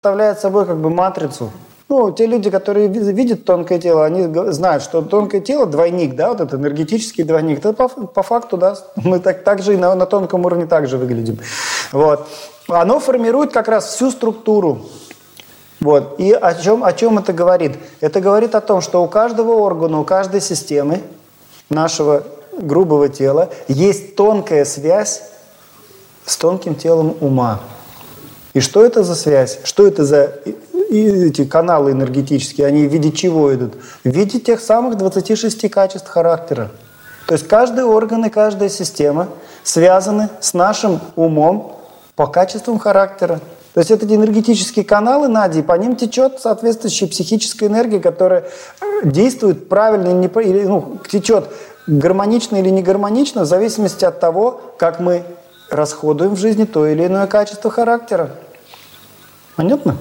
представляет собой как бы матрицу. Ну, те люди, которые видят тонкое тело, они знают, что тонкое тело – двойник, да, вот это энергетический двойник. Это по факту, да, мы так же и на тонком уровне так же выглядим. Вот. Оно формирует как раз всю структуру. Вот. И о чем это говорит? Это говорит о том, что у каждого органа, у каждой системы нашего грубого тела есть тонкая связь с тонким телом ума. И что это за связь? Что это за эти каналы энергетические? Они в виде чего идут? В виде тех самых 26 качеств характера. То есть каждый орган и каждая система связаны с нашим умом по качествам характера. То есть это энергетические каналы, Надя, и по ним течет соответствующая психическая энергия, которая действует правильно или течет гармонично или не гармонично в зависимости от того, как мы расходуем в жизни то или иное качество характера. Понятно?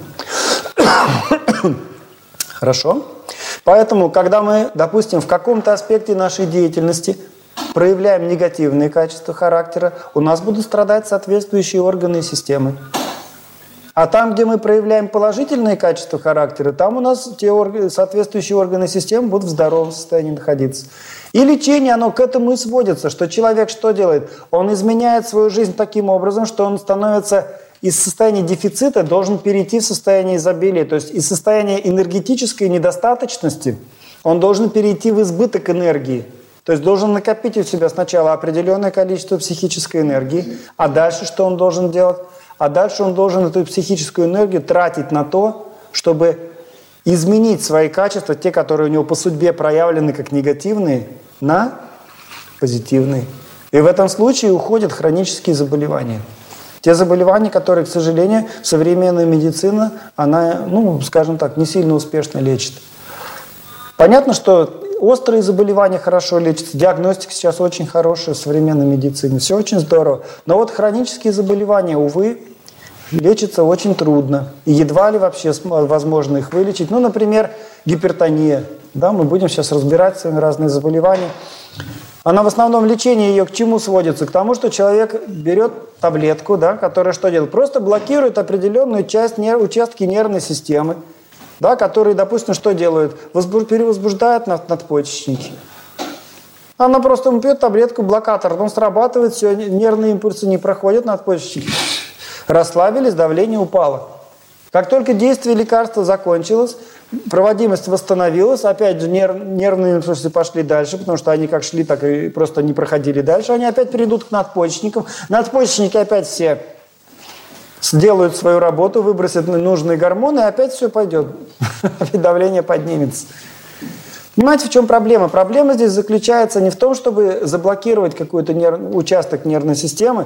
Хорошо. Поэтому, когда мы, допустим, в каком-то аспекте нашей деятельности проявляем негативные качества характера, у нас будут страдать соответствующие органы и системы. А там, где мы проявляем положительные качества характера, там у нас соответствующие органы и системы будут в здоровом состоянии находиться. И лечение, оно к этому и сводится, что человек что делает? Он изменяет свою жизнь таким образом, что он становится из состояния дефицита, должен перейти в состояние изобилия. То есть из состояния энергетической недостаточности он должен перейти в избыток энергии. То есть должен накопить у себя сначала определенное количество психической энергии, а дальше что он должен делать? А дальше он должен эту психическую энергию тратить на то, чтобы изменить свои качества, те, которые у него по судьбе проявлены как негативные, на позитивные. И в этом случае уходят хронические заболевания. Те заболевания, которые, к сожалению, современная медицина, она, скажем так, не сильно успешно лечит. Понятно, что острые заболевания хорошо лечатся, диагностика сейчас очень хорошая в современной медицине, все очень здорово. Но вот хронические заболевания, увы, лечатся очень трудно. И едва ли вообще возможно их вылечить. Например, гипертония. Да, мы будем сейчас разбирать с вами разные заболевания. Она в основном лечение ее к чему сводится? К тому, что человек берет таблетку, да, которая что делает? Просто блокирует определенную участки нервной системы, да, которые, допустим, что делают? Перевозбуждают надпочечники. Она просто пьет таблетку, блокатор, он срабатывает, все, нервные импульсы не проходят, надпочечники расслабились, давление упало. Как только действие лекарства закончилось, проводимость восстановилась, опять же нервные импульсы пошли дальше, потому что они как шли, так и просто не проходили дальше, они опять перейдут к надпочечникам, надпочечники опять все сделают свою работу, выбросят нужные гормоны, и опять все пойдет, опять давление поднимется. Понимаете, в чем проблема? Проблема здесь заключается не в том, чтобы заблокировать какой-то участок нервной системы,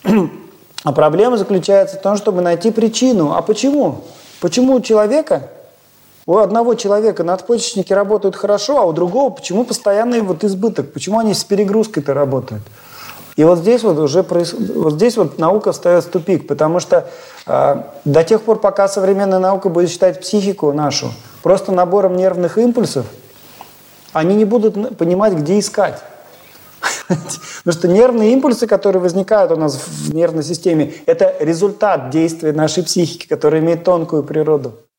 а проблема заключается в том, чтобы найти причину. А почему? Почему у одного человека надпочечники работают хорошо, а у другого почему постоянный избыток? Почему они с перегрузкой-то работают? И вот здесь наука встает в тупик, потому что до тех пор, пока современная наука будет считать психику нашу просто набором нервных импульсов, они не будут понимать, где искать. Потому что нервные импульсы, которые возникают у нас в нервной системе, это результат действия нашей психики, которая имеет тонкую природу.